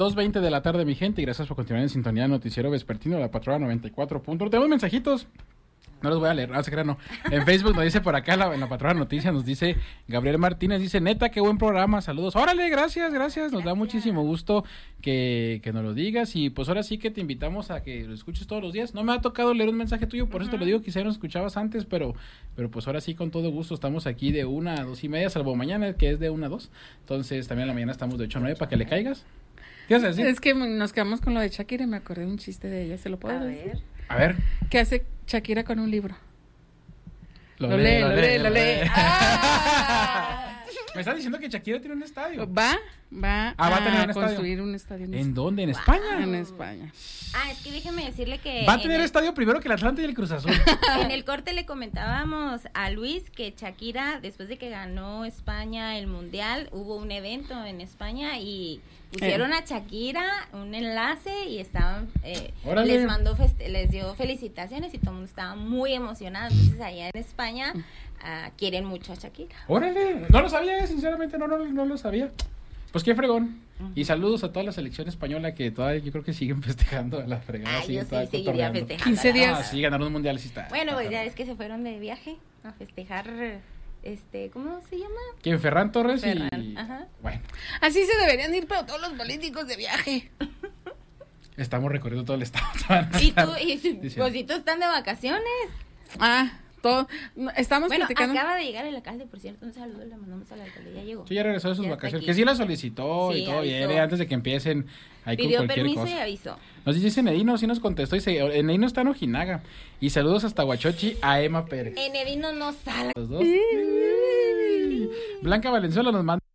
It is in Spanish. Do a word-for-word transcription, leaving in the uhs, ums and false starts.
dos veinte de la tarde, mi gente, y gracias por continuar en sintonía del noticiero vespertino de la Patrona noventa y cuatro punto uno. Tenemos mensajitos. No los voy a leer, no se crean, no. En Facebook nos dice por acá, la, en la Patrona Noticias, nos dice Gabriel Martínez, dice, neta, qué buen programa, saludos. Órale, gracias, gracias, nos da muchísimo gusto que, que nos lo digas. Y pues ahora sí que te invitamos a que lo escuches todos los días. No me ha tocado leer un mensaje tuyo, por uh-huh. eso te lo digo, quizá no lo escuchabas antes, pero, pero pues ahora sí, con todo gusto, estamos aquí de una a dos y media, salvo mañana, que es de una a dos. Entonces también a la mañana estamos de ocho a nueve para que le caigas. ¿Qué vas a decir? Es que nos quedamos con lo de Shakira y me acordé de un chiste de ella, ¿se lo puedo a decir? Ver. A ver. ¿Qué hace Shakira con un libro? Lo, lo lee, lee, lo lo lee, lee, lo lo lee. lee. ¡Ah! Me está diciendo que Shakira tiene un estadio. Va, va, ah, va a, tener un construir estadio. un estadio. En, ¿En dónde? ¿En wow. España? En España. Ah, es que déjeme decirle que... Va a tener el, estadio primero que el Atlante y el Cruz Azul. En el corte le comentábamos a Luis que Shakira, después de que ganó España el Mundial, hubo un evento en España y pusieron eh. a Shakira un enlace y estaban... Eh, les mandó, feste- les dio felicitaciones y todo el mundo estaba muy emocionado. Entonces allá en España uh, quieren mucho a Shakira. Órale, no lo sabía, sinceramente no, no, no lo sabía. Pues qué fregón. Uh-huh. Y saludos a toda la selección española que todavía yo creo que siguen festejando a la fregada. Ah, yo sí seguiría festejando. quince días. Ah, sí, ganaron un mundial, sí está. Bueno, pues está ya es que se fueron de viaje a festejar, este, ¿cómo se llama? ¿Quién? Ferran Torres Ferran, y... ajá. Bueno. Así se deberían ir, pero todos los políticos de viaje. Estamos recorriendo todo el estado. ¿Y tú? ¿Y pues si tú están de vacaciones? Ah, todo. Estamos bueno, platicando. Acaba de llegar el alcalde, por cierto, un saludo le mandamos al alcalde, ya llegó. Sí, ya regresó de sus ya vacaciones, que sí la solicitó sí, y todo avisó. Bien, antes de que empiecen ahí pidió con cualquier permiso cosa. Y avisó. Nos dice Nedino, sí nos contestó, dice, Nedino está en Ojinaga, y saludos hasta Huachochi a Emma Pérez. En Nedino no sale. Los dos. Blanca Valenzuela nos manda